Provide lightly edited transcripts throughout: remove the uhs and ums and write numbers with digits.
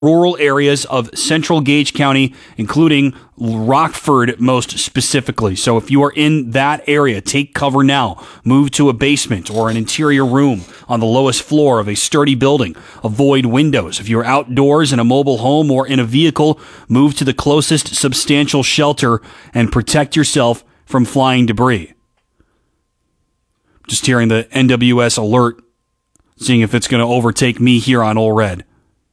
rural areas of central Gage County, including Rockford most specifically. So if you are in that area, take cover now. Move to a basement or an interior room on the lowest floor of a sturdy building. Avoid windows. If you're outdoors in a mobile home or in a vehicle, move to the closest substantial shelter and protect yourself from flying debris. Just hearing the NWS alert, seeing if it's going to overtake me here on Ole Red.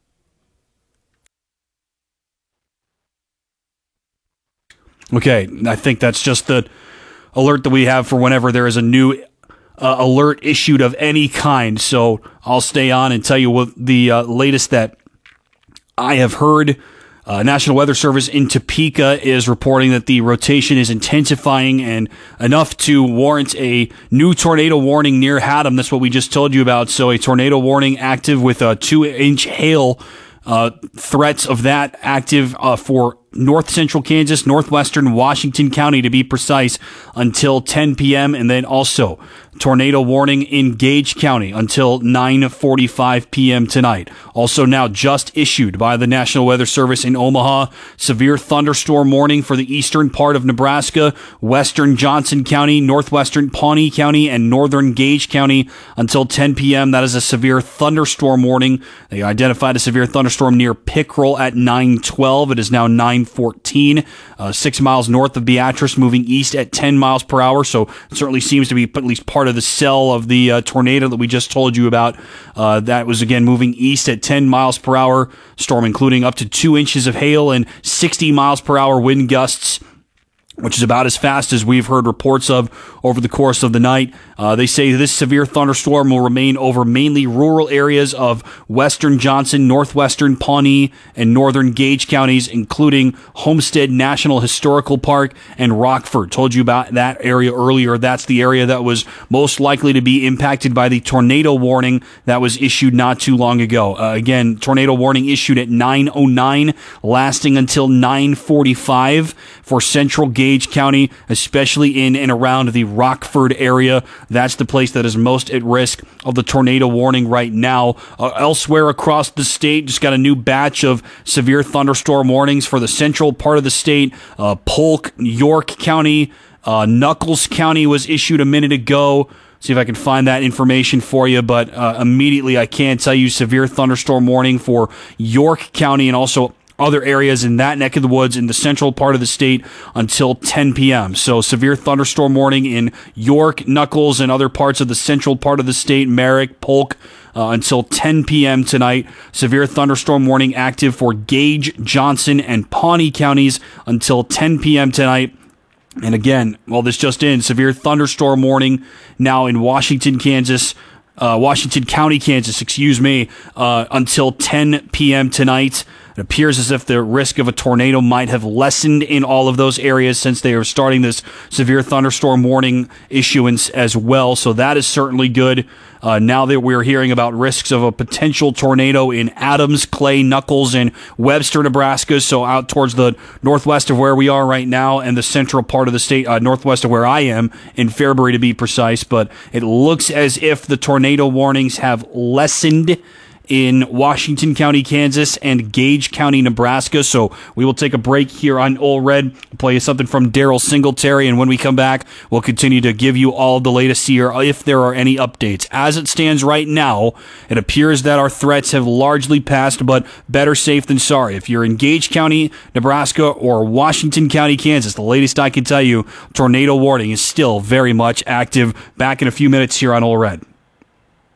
Okay, I think that's just the alert that we have for whenever there is a new alert issued of any kind. So I'll stay on and tell you what the latest that I have heard. National Weather Service in Topeka is reporting that the rotation is intensifying and enough to warrant a new tornado warning near Haddam. That's what we just told you about. So a tornado warning active with a 2-inch hail. Threats of that active for north central Kansas, northwestern Washington County to be precise, until 10 p.m. And then also tornado warning in Gage County until 9:45 p.m. tonight. Also now just issued by the National Weather Service in Omaha, severe thunderstorm warning for the eastern part of Nebraska, western Johnson County, northwestern Pawnee County, and northern Gage County until 10 p.m. That is a severe thunderstorm warning. They identified a severe thunderstorm near Pickrell at 9:12. It is now 9:14, 6 miles north of Beatrice, moving east at 10 miles per hour. So it certainly seems to be at least part of the cell of the tornado that we just told you about. That was, again, moving east at 10 miles per hour. Storm including up to 2 inches of hail and 60 miles per hour wind gusts, which is about as fast as we've heard reports of over the course of the night. They say this severe thunderstorm will remain over mainly rural areas of western Johnson, northwestern Pawnee, and northern Gage counties, including Homestead National Historical Park and Rockford. Told you about that area earlier. That's the area that was most likely to be impacted by the tornado warning that was issued not too long ago. Again, tornado warning issued at 9:09, lasting until 9:45 for central Gage County, especially in and around the Rockford area. That's the place that is most at risk of the tornado warning right now. Elsewhere across the state, just got a new batch of severe thunderstorm warnings for the central part of the state. Polk, York County, Nuckolls County was issued a minute ago. See if I can find that information for you, but immediately I can tell you severe thunderstorm warning for York County and also other areas in that neck of the woods in the central part of the state until 10 p.m. So severe thunderstorm warning in York, Nuckolls, and other parts of the central part of the state, Merrick, Polk, until 10 p.m. tonight. Severe thunderstorm warning active for Gage, Johnson, and Pawnee counties until 10 p.m. tonight. And again, well, this just in, severe thunderstorm warning now in Washington, Kansas, Washington County, Kansas, until 10 p.m. tonight. It appears as if the risk of a tornado might have lessened in all of those areas since they are starting this severe thunderstorm warning issuance as well. So that is certainly good. Now that we're hearing about risks of a potential tornado in Adams, Clay, Nuckolls, and Webster, Nebraska, so out towards the northwest of where we are right now and the central part of the state, northwest of where I am, in Fairbury to be precise. But it looks as if the tornado warnings have lessened in Washington County, Kansas, and Gage County, Nebraska. So we will take a break here on Ole Red, play you something from Daryl Singletary, and when we come back, we'll continue to give you all the latest here if there are any updates. As it stands right now, it appears that our threats have largely passed, but better safe than sorry. If you're in Gage County, Nebraska, or Washington County, Kansas, the latest I can tell you, tornado warning is still very much active. Back in a few minutes here on Ole Red.